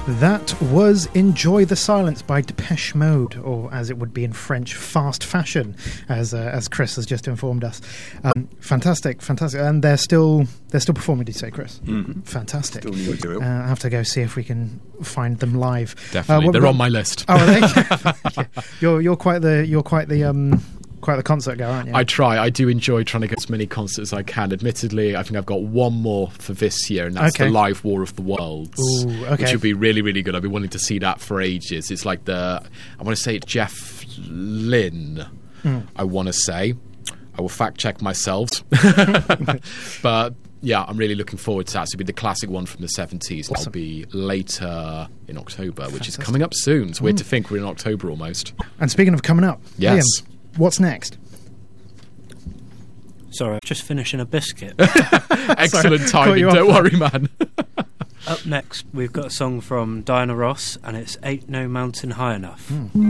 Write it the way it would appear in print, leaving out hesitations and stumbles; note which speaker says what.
Speaker 1: That was Enjoy the Silence by Depeche Mode, or as it would be in French, Fast Fashion, as Chris has just informed us. Fantastic. And they're still performing, did you say, Chris?
Speaker 2: Mm-hmm.
Speaker 1: Fantastic.
Speaker 2: Still new material.
Speaker 1: I have to go see if we can find them live.
Speaker 3: Definitely, they're on my list.
Speaker 1: Oh, are they? You're quite the concert guy, aren't you?
Speaker 3: I try. I do enjoy trying to get as many concerts as I can. Admittedly, I think I've got one more for this year, and that's the live War of the Worlds, which would be really, really good. I've been wanting to see that for ages. It's like I want to say it's Jeff Lynne, I want to say. I will fact check myself. But yeah, I'm really looking forward to that. So it'll be the classic one from the 70s.
Speaker 1: Awesome.
Speaker 3: That'll be later in October, which is coming up soon. It's weird to think we're in October almost.
Speaker 1: And speaking of coming up,
Speaker 3: yes.
Speaker 1: Liam, what's next?
Speaker 4: Sorry, I'm just finishing a biscuit.
Speaker 3: Excellent timing, don't worry, man.
Speaker 4: Up next, we've got a song from Diana Ross, and it's Ain't No Mountain High Enough.